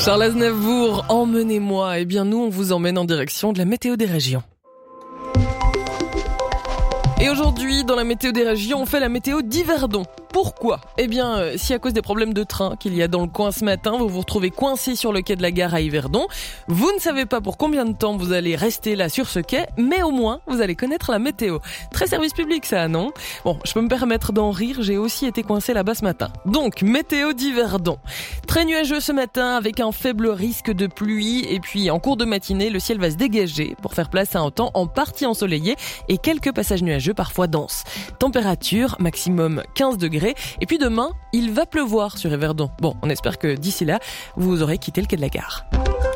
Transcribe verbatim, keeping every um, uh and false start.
Charles Aznavour, emmenez-moi. Eh bien, nous, on vous emmène en direction de la météo des régions. Et aujourd'hui, dans la météo des régions, on fait la météo d'Yverdon. Pourquoi ? Eh bien, euh, si à cause des problèmes de train qu'il y a dans le coin ce matin, vous vous retrouvez coincé sur le quai de la gare à Yverdon, vous ne savez pas pour combien de temps vous allez rester là sur ce quai, mais au moins, vous allez connaître la météo. Très service public ça, non ? Bon, je peux me permettre d'en rire, j'ai aussi été coincé là-bas ce matin. Donc, météo d'Yverdon. Très nuageux ce matin avec un faible risque de pluie et puis en cours de matinée, le ciel va se dégager pour faire place à un temps en partie ensoleillé et quelques passages nuageux parfois denses. Température maximum quinze degrés. Et puis demain, il va pleuvoir sur Yverdon. Bon, on espère que d'ici là, vous aurez quitté le quai de la gare.